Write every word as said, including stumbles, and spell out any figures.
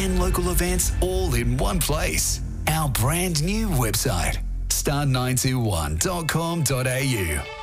and local events all in one place. Our brand new website, star nine two one dot com dot a u.